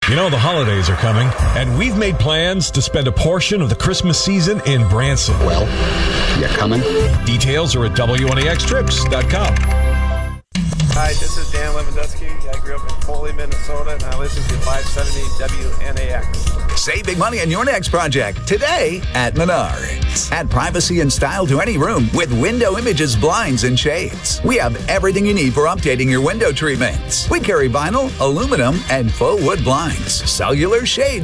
You know, the holidays are coming, and we've made plans to spend a portion of the Christmas season in Branson. Well, you coming? Details are at WNEXtrips.com. Hi, this is Dan Lewandowski. I grew up in Foley, Minnesota, and I listen to 570 WNAX. Save big money on your next project today at Menards. Add privacy and style to any room with Window Images blinds and shades. We have everything you need for updating your window treatments. We carry vinyl, aluminum, and faux wood blinds, cellular shades,